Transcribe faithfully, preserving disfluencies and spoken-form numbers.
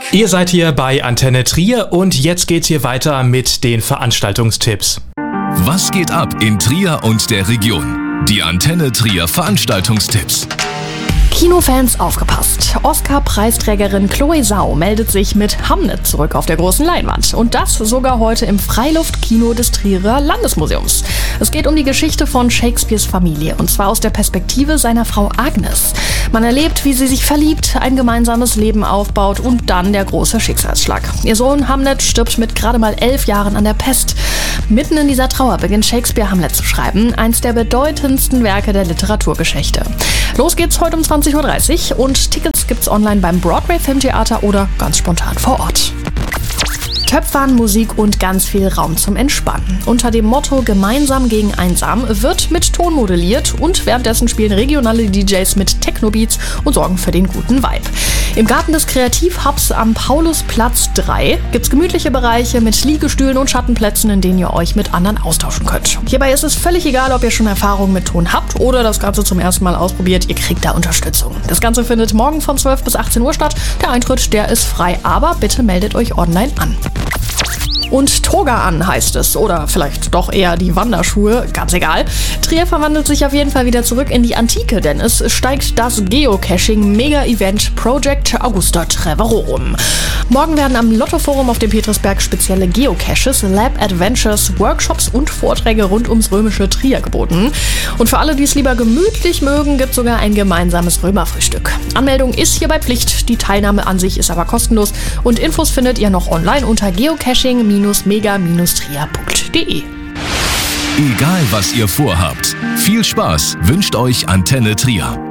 Ihr seid hier bei Antenne Trier und jetzt geht's hier weiter mit den Veranstaltungstipps. Was geht ab in Trier und der Region? Die Antenne Trier Veranstaltungstipps. Kinofans aufgepasst. Oscar-Preisträgerin Chloe Zhao meldet sich mit Hamlet zurück auf der großen Leinwand. Und das sogar heute im Freiluftkino des Trierer Landesmuseums. Es geht um die Geschichte von Shakespeares Familie und zwar aus der Perspektive seiner Frau Agnes. Man erlebt, wie sie sich verliebt, ein gemeinsames Leben aufbaut und dann der große Schicksalsschlag. Ihr Sohn Hamlet stirbt mit gerade mal elf Jahren an der Pest. Mitten in dieser Trauer beginnt Shakespeare Hamlet zu schreiben, eins der bedeutendsten Werke der Literaturgeschichte. Los geht's heute um zwanzig Uhr dreißig und Tickets gibt's online beim Broadway Filmtheater oder ganz spontan vor Ort. Töpfern, Musik und ganz viel Raum zum Entspannen. Unter dem Motto Gemeinsam gegen Einsam wird mit Ton modelliert und währenddessen spielen regionale D Js mit Techno-Beats und sorgen für den guten Vibe. Im Garten des Kreativhubs am Paulusplatz drei gibt's gemütliche Bereiche mit Liegestühlen und Schattenplätzen, in denen ihr euch mit anderen austauschen könnt. Hierbei ist es völlig egal, ob ihr schon Erfahrung mit Ton habt oder das Ganze zum ersten Mal ausprobiert, ihr kriegt da Unterstützung. Das Ganze findet morgen von zwölf bis achtzehn Uhr statt. Der Eintritt, der ist frei, aber bitte meldet euch online an. Und Toga an heißt es, oder vielleicht doch eher die Wanderschuhe, ganz egal. Trier verwandelt sich auf jeden Fall wieder zurück in die Antike, denn es steigt das Geocaching-Mega-Event Project Augusta Treverorum. Morgen werden am Lottoforum auf dem Petersberg spezielle Geocaches, Lab-Adventures, Workshops und Vorträge rund ums römische Trier geboten. Und für alle, die es lieber gemütlich mögen, gibt es sogar ein gemeinsames Römerfrühstück. Anmeldung ist hierbei Pflicht, die Teilnahme an sich ist aber kostenlos und Infos findet ihr noch online unter geocaching mega trier punkt de. Egal was ihr vorhabt, viel Spaß wünscht euch Antenne Trier.